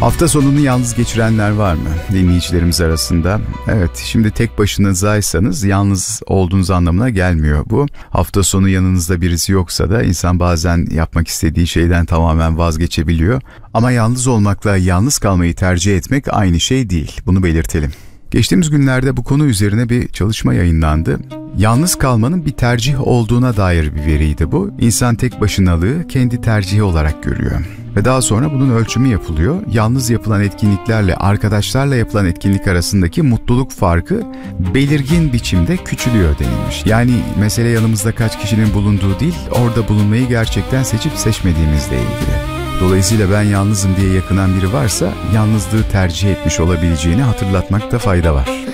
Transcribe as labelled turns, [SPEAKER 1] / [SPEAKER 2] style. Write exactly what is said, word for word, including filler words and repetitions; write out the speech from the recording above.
[SPEAKER 1] Hafta sonunu yalnız geçirenler var mı dinleyicilerimiz arasında? Evet, şimdi tek başınızaysanız yalnız olduğunuz anlamına gelmiyor bu. Hafta sonu yanınızda birisi yoksa da insan bazen yapmak istediği şeyden tamamen vazgeçebiliyor. Ama yalnız olmakla yalnız kalmayı tercih etmek aynı şey değil. Bunu belirtelim. Geçtiğimiz günlerde bu konu üzerine bir çalışma yayınlandı. Yalnız kalmanın bir tercih olduğuna dair bir veriydi bu. İnsan tek başınalığı kendi tercihi olarak görüyor. Ve daha sonra bunun ölçümü yapılıyor. Yalnız yapılan etkinliklerle arkadaşlarla yapılan etkinlik arasındaki mutluluk farkı belirgin biçimde küçülüyor denilmiş. Yani mesele yanımızda kaç kişinin bulunduğu değil, orada bulunmayı gerçekten seçip seçmediğimizle ilgili. Dolayısıyla ben yalnızım diye yakınan biri varsa yalnızlığı tercih etmiş olabileceğini hatırlatmakta fayda var.